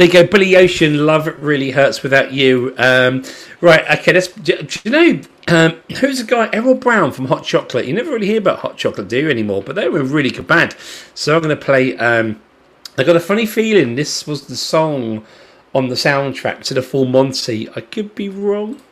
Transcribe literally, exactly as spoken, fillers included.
There you go, Billy Ocean. Love it really hurts without you. Um, right, okay. Let's. Do, do you know um, who's the guy? Errol Brown from Hot Chocolate. You never really hear about Hot Chocolate, do you, anymore? But they were a really good band. So I'm going to play. Um, I got a funny feeling this was the song on the soundtrack to the Full Monty. I could be wrong.